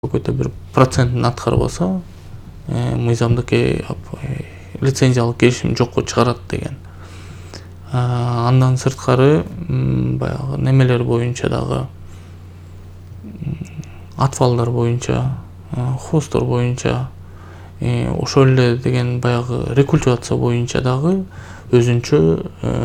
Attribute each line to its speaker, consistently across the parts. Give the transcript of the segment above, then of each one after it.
Speaker 1: какой-то bir процентин аткарбаса, мыйзамдык лицензиялык келишим жокко чыгарат деген. Андан сырткары баягы немелер боюнча дагы, атфалдар боюнча, хостор боюнча, ошол эле деген баягы рекультивация боюнча дагы өзүнчө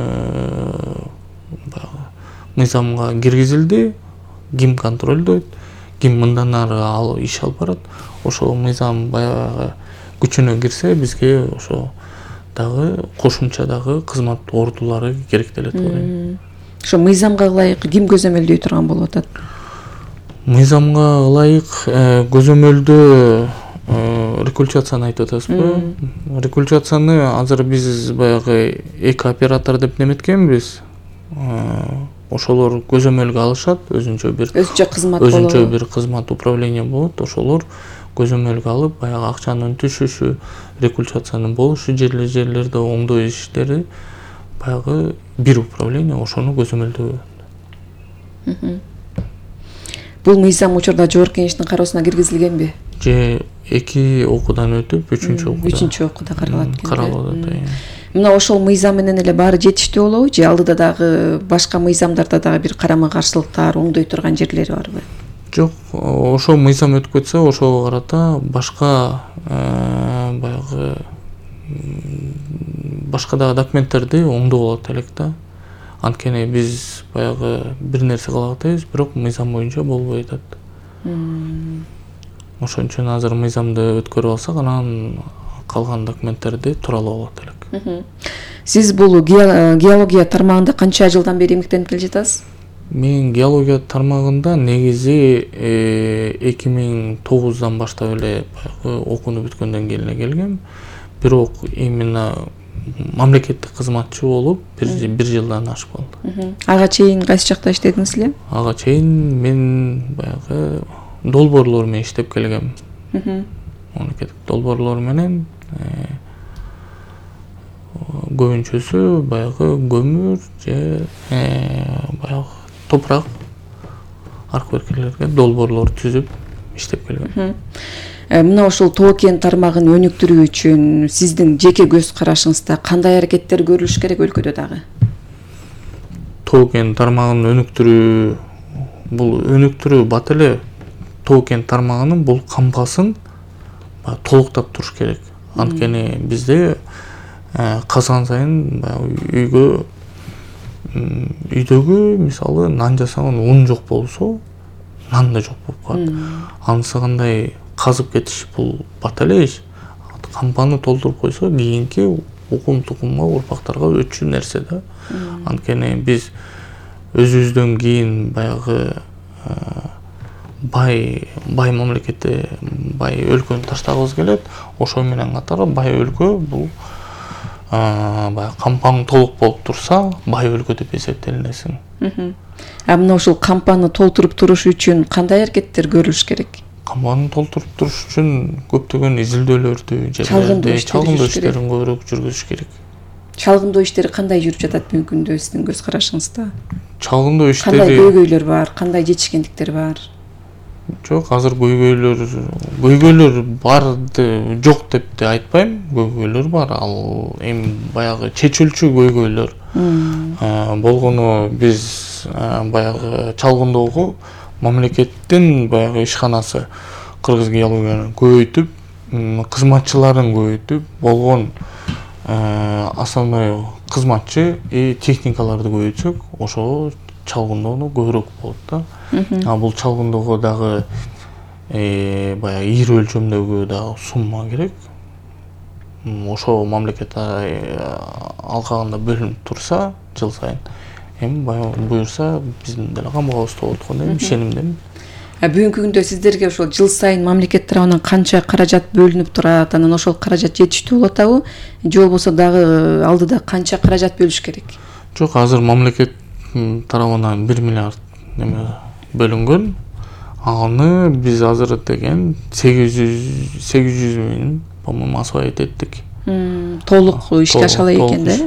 Speaker 1: баягы мыйзамга киргизилди, ким контролдойт, ким мындан ары иш алып барат. Ошол мыйзам баягы күчүнө кирсе, бизге ошо дагы кошумча дагы кызмат ордулары керектелет деп ойлойм.
Speaker 2: Ошо мыйзамга ылайык ким көзөмөлдөй турган болуп атат?
Speaker 1: Мыйзамга ылайык көзөмөлдөө рекультивацияны айтып атасызбы? Рекультивацияны азыр биз баягы эки оператор деп неметкенбиз. Ошолор көзөмөлгө алышат, өзүнчө бир кызмат управление болот. Ошолор көзөмөлгө алып, баягы акчанын түшүшү, рекультивациянын болушу жерлерде оңдоо иштери баягы бир управление ошону көзөмөлдөө.
Speaker 2: Бул мыйзам учурда жогорку кеңештин кароосуна киргизилгенби?
Speaker 1: Же эки окуудан өтүп, үчүнчү
Speaker 2: окууда каралат.
Speaker 1: Каралат.
Speaker 2: Мына ошол мыйзам менен эле баары жетиштүү болобу? Же алдыда дагы башка мыйзамдарда дагы бир карама каршылыктар, оңдой турган жерлери барбы?
Speaker 1: Жок, ошол мыйзам өтүп кетсе, ошого карата башка баягы башка дагы документтерди оңдоо болот элек да. Анткени биз баягы бир нерсе кылак атабыз, бирок мыйзам боюнча болбой атат. Ошон үчүн азыр мыйзамды өткөрүп алсак, анан калган документтерди туралап алат элек.
Speaker 2: Сиз бул геология тармагында канча жылдан бери эмгектенип келе жатасыз?
Speaker 1: Мен геология тармагында негизи 2009-дан баштап эле баягы окууну бүткөндөн кийин эле келгем. Бирок именно мамлекеттик кызматчы болуп бир жылдан ашып калды.
Speaker 2: Ага чейин кайсы жакта иштедиңиз эле?
Speaker 1: Ага чейин мен баягы долбоорлор менен иштеп келгем. Мамлекеттик долбоорлор менен көбүнчөсү баягы көмүр же баягы топурак аркыберкелерге долбоорлор түзүп иштеп келгем.
Speaker 2: Мына ошол Тоо кен тармагын өнүктүрүү үчүн сиздин жеке көз карашыңызда кандай аракеттер көрүлүш керек өлкөдө дагы?
Speaker 1: Тоо кен тармагын өнүктүрүү бат эле Тоо кен тармагынын бул кампасын толуктап туруш керек. Анткени бизде казган сайын үйдөгү мисалы нан жасаган ун жок болсо, нан да жок болуп калат. Анысы кандай казып кетиш бул бат эле иш. Кампаны толтуруп койсо, кийинки укум-тукумга, урпактарга өтчү нерсе да. Анткени биз өзүбүздөн кийин баягы бай мамлекетти, бай өлкөнү таштагыбыз келет. Ошо менен катар бай өлкө бул баягы кампаң толук болуп турса, бай өлкө деп эсептелинесиң.
Speaker 2: Мына ошол кампаны толтуруп туруш үчүн кандай аракеттер көрүлүш керек?
Speaker 1: Кампаны толтуруп туруш үчүн көптөгөн изилдөөлөрдү, чалгындоо иштерин көбүрөөк жүргүзүш керек.
Speaker 2: Чалгындоо иштери кандай жүрүп жатат бүгүнкү күндө сиздин көз карашыңызда?
Speaker 1: Чалгындоо иштери
Speaker 2: кандай көйгөйлөр бар, кандай жетишкендиктер бар?
Speaker 1: Жок, азыр көйгөйлөр барды жок деп да айтпайм. Көйгөйлөр бар. Ал эми баягы чечилчү көйгөйлөр болгону биз баягы чалгындоого мамлекеттин баягы ишканасы Кыргыз геологияны көбөйтүп, кызматчыларын көбөйтүп, болгон основной кызматчы техникаларды көбөйтсөк, ошо чалгындоону көбүрөөк болот да. Бул чалгындоого дагы баягы ийри өлчөмдөгү дагы сумма керек. Ошо мамлекет алкагында бөлүнүп турса жыл сайын, эми буюрса биздин деле камбагыбыз болот деп ишенимдемин.
Speaker 2: Бүгүнкү күндө сиздерге ошол жыл сайын мамлекет тарабынан канча каражат бөлүнүп турат, анан ошол каражат жетиштүү болуп атабы? Же болбосо дагы алдыда канча каражат бөлүш керек?
Speaker 1: Жок, азыр мамлекет тарабынан 1 миллиард бөлүнгөн. Аны биз азыр деген 800 миң по-моему освоить эттик.
Speaker 2: Толук ишке ашала экен да?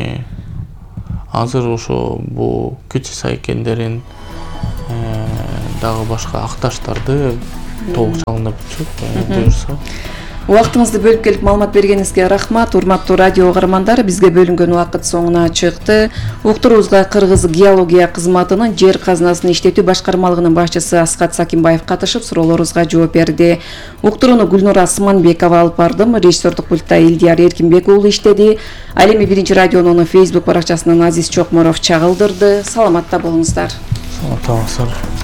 Speaker 1: Азыр ошо бул Кичи Сай кендерин дагы башка акташтарды толук чалгындап бүтчүк буюрса.
Speaker 2: Убактыңызды бөлүп келип маалымат бергениңизге рахмат. Урматтуу радио угармандар, бизге бөлүнгөн убакыт соңуна чыкты. Уктуруубузга Кыргыз геология кызматынын жер казынасын иштетүү башкармалыгынын башчысы Аскат Сакимбаев катышып, суроолорубузга жооп берди. Уктурууну Гүлнура Асманбекова алып бардым. Режиссердук пультта Илдияр Эркинбек уулу иштеди. Ал эми Биринчи радионун Facebook баракчасынан Азиз Чокморов чагылдырды. Саламатта болуңуздар.
Speaker 1: Саламатта болуңуздар.